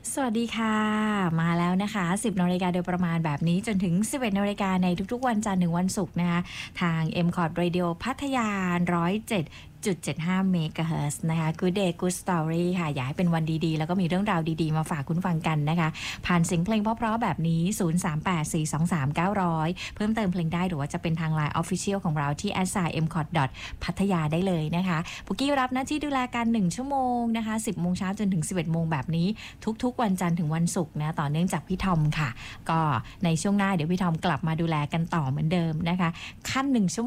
สวัสดีค่ะมาแล้วนะคะ10นาฬิกาโดยประมาณแบบนี้จนถึง11นาฬิกาในทุกๆวันจันทร์ถึงวันศุกร์นะคะทาง MCOT Radio พัทยา107.75 เมกะเฮิรตซ์นะคะ Good Day Good Story ค่ะอยากให้เป็นวันดีๆแล้วก็มีเรื่องราวดีๆมาฝากคุณฟังกันนะคะผ่านเสียงเพลงเพราะๆแบบนี้0384233900เพิ่มเติมเพลงได้หรือว่าจะเป็นทาง LINE Official ของเราที่ @mcot พัทยาได้เลยนะคะปุกกี้รับหน้าที่ดูแลกัน1ชั่วโมงนะคะ10โมงเช้าจนถึง11โมงแบบนี้ทุกๆวันจันทร์ถึงวันศุกร์นะต่อเนื่องจากพี่ทอมค่ะก็ในช่วงหน้าเดี๋ยวพี่ทอมกลับมาดูแลกันต่อเหมือนเดิมนะคะขั้น1ชั่วโมง